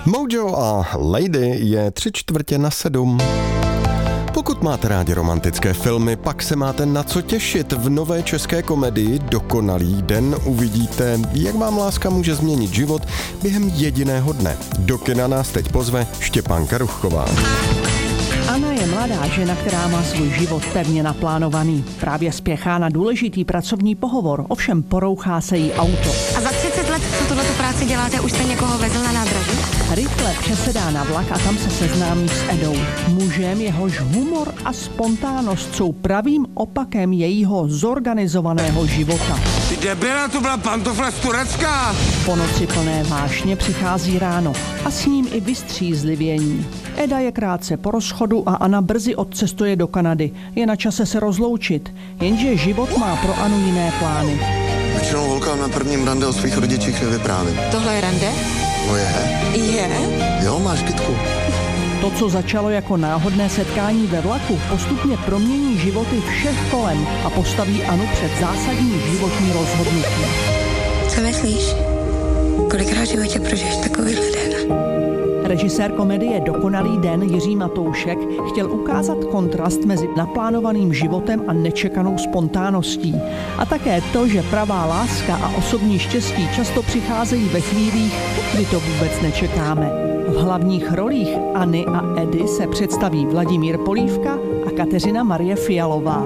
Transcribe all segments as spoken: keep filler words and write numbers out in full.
Mojo a Lady je tři čtvrtě na sedm. Pokud máte rádi romantické filmy, pak se máte na co těšit. V nové české komedii Dokonalý den uvidíte, jak vám láska může změnit život během jediného dne. Do kina nás teď pozve Štěpánka Ruchková. Anna je mladá žena, která má svůj život pevně naplánovaný. Právě spěchá na důležitý pracovní pohovor, ovšem porouchá se jí auto. A za třicet let, co tohleto práci děláte, už jste někoho vezl na nádraží? Rychle přesedá na vlak a tam se seznámí s Edou. Mužem, jehož humor a spontánnost jsou pravým opakem jejího zorganizovaného života. Ty debila, to byla pantofla z Turecka! Po noci plné vášně přichází ráno a s ním i vystřízlivění. Eda je krátce po rozchodu a Anna brzy odcestuje do Kanady. Je na čase se rozloučit, jenže život má pro Anu jiné plány. Většinou holkám na prvním rande o svých rodičích nevyprávím. Tohle je rande? No je. Je? Jo, máš kytku. To, co začalo jako náhodné setkání ve vlaku, postupně promění životy všech kolem a postaví Anu před zásadní životní rozhodnutí. Co myslíš? Kolikrát v životě prožiješ takovýhle den? Režisér komedie Dokonalý den Jiří Matoušek chtěl ukázat kontrast mezi naplánovaným životem a nečekanou spontánností. A také to, že pravá láska a osobní štěstí často přicházejí ve chvílích, kdy to vůbec nečekáme. V hlavních rolích Anny a Edy se představí Vladimír Polívka a Kateřina Marie Fialová.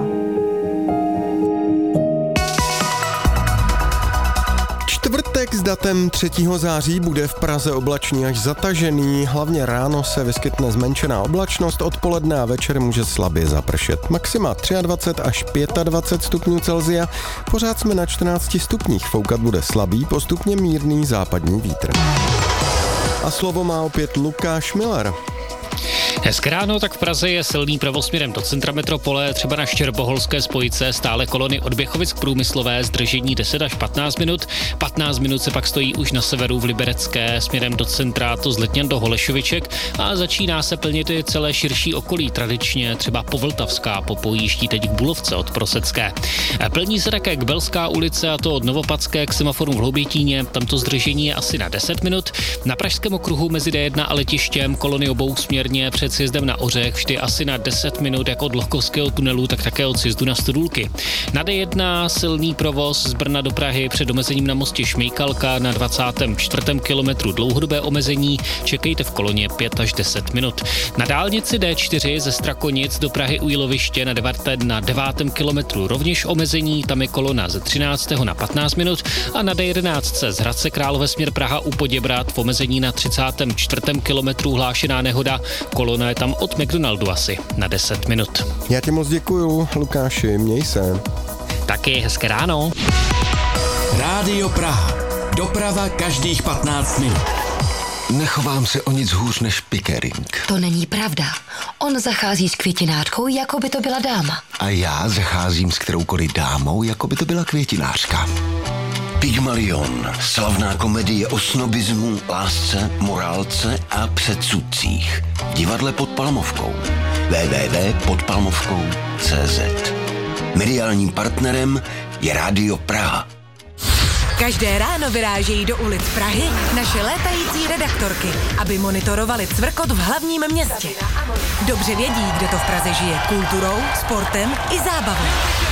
Čtvrtek s datem třetího září bude v Praze oblačný až zatažený, hlavně ráno se vyskytne zmenšená oblačnost, odpoledne a večer může slabě zapršet. Maxima dvacet tři až dvacet pět stupňů Celsia, pořád jsme na čtrnácti stupních, foukat bude slabý, postupně mírný západní vítr. A slovo má opět Lukáš Miller. Hezké ráno, tak v Praze je silný provoz směrem do centra metropole, třeba na Štěrboholské spojice, stále kolony od Běchovic k Průmyslové, zdržení deset až patnáct minut, patnáct minut se pak stojí už na severu v Liberecké směrem do centra, to z Letňan do Holešoviček a začíná se plnit i celé širší okolí, tradičně třeba Povltavská popojíždí teď k Bulovce od Prosecké. Plní se také k Belská ulice a to od Novopadské k semaforu v Hloubětíně, tamto zdržení je asi na deset minut, na Pražském okruhu mezi D jedna a letištěm kolony obou směrně před sjezdem na Ořech vždy asi na deset minut jak od Lohkovského tunelu, tak také od sjezdu na Studulky. Na D jedna silný provoz z Brna do Prahy před omezením na mostě Šmejkalka na dvacátém čtvrtém kilometru dlouhodobé omezení, čekejte v koloně pět až deset minut. Na dálnici D čtyři ze Strakonic do Prahy u Jíloviště na devátém kilometru rovněž omezení, tam je kolona ze třináctého na patnáct minut a na D jedenáct z Hradce Králové směr Praha u Poděbrad v omezení na třicátém čtvrtém kilometru hlášená nehoda, kolona je tam od McDonaldu asi na deset minut. Já ti moc děkuju, Lukáši, měj se. Taky hezké ráno. Rádio Praha. Doprava každých patnáct minut. Nechovám se o nic hůř než Pickering. To není pravda. On zachází s květinářkou, jako by to byla dáma. A já zacházím s kteroukoliv dámou, jako by to byla květinářka. Pygmalion, slavná komedie o snobismu, lásce, morálce a předsudcích. V divadle pod Palmovkou. w w w tečka pod palmovkou tečka c z. Mediálním partnerem je Rádio Praha. Každé ráno vyrážejí do ulic Prahy naše létající redaktorky, aby monitorovali cvrkot v hlavním městě. Dobře vědí, kde to v Praze žije kulturou, sportem i zábavou.